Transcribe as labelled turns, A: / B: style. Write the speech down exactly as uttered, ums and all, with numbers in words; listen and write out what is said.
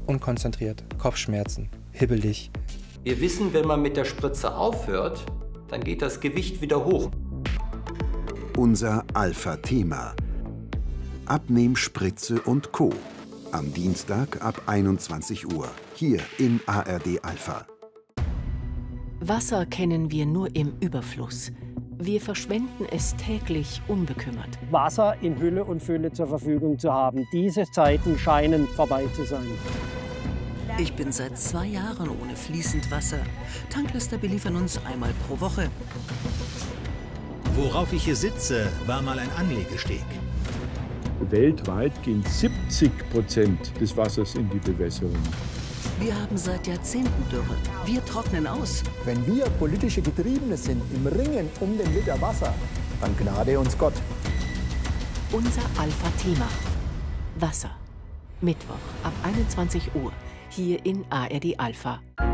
A: unkonzentriert, Kopfschmerzen, hibbelig.
B: Wir wissen, wenn man mit der Spritze aufhört, dann geht das Gewicht wieder hoch.
C: Unser Alpha-Thema. Abnehmspritze und Co. Am Dienstag ab einundzwanzig Uhr, hier in A R D Alpha.
D: Wasser kennen wir nur im Überfluss. Wir verschwenden es täglich unbekümmert.
E: Wasser in Hülle und Fülle zur Verfügung zu haben, diese Zeiten scheinen vorbei zu sein.
F: Ich bin seit zwei Jahren ohne fließend Wasser. Tanklaster beliefern uns einmal pro Woche.
G: Worauf ich hier sitze, war mal ein Anlegesteg.
H: Weltweit gehen siebzig Prozent des Wassers in die Bewässerung.
F: Wir haben seit Jahrzehnten Dürre. Wir trocknen aus.
I: Wenn wir politische Getriebene sind im Ringen um den Liter Wasser, dann gnade uns Gott.
D: Unser Alpha-Thema. Wasser. Mittwoch ab einundzwanzig Uhr. Hier in A R D Alpha.